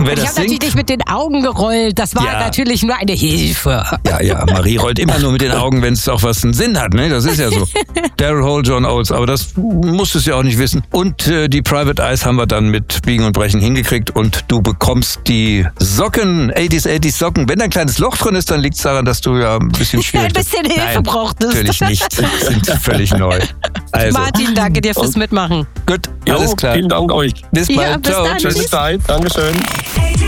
wer Ich das habe natürlich singt... nicht mit den Augen gerollt. Das war natürlich nur eine Hilfe. Ja, Marie rollt immer nur mit den Augen, wenn es auch was einen Sinn hat, ne? Das ist ja so. Daryl Hall, John Oates, aber das musstest du ja auch nicht wissen. Und die Private Eyes haben wir dann mit Biegen und Brechen hingekriegt und du bekommst die Socken, 80s Socken. Wenn da ein kleines Loch drin ist, dann liegt es daran, dass du ja ein bisschen schwierig Ein bisschen Hilfe brauchtest. Natürlich nicht, sind völlig neu. Also, Martin, danke dir fürs Mitmachen. gut, alles klar. Vielen Dank euch. Bis bald, Ja, bis ciao. dann. Tschüss. Schöne Zeit. Dankeschön.